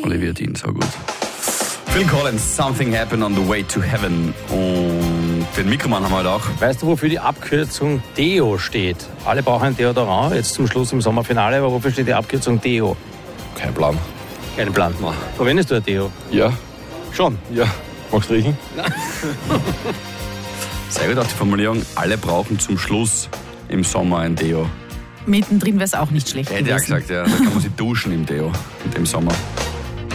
Olivia Dean, so gut. Phil Collins, Something Happened on the Way to Heaven. Und den Mikroman haben wir halt auch. Weißt du, wofür die Abkürzung Deo steht? Alle brauchen ein Deodorant, jetzt zum Schluss im Sommerfinale, aber wofür steht die Abkürzung Deo? Kein Plan. Kein Plan. Verwendest du ein Deo? Ja. Schon? Ja. Magst du riechen? Sehr gut auch die Formulierung, alle brauchen zum Schluss im Sommer ein Deo. Mittendrin wäre es auch nicht schlecht Hätte ich auch gesagt, ja. Da kann man sich duschen im Deo, im Sommer.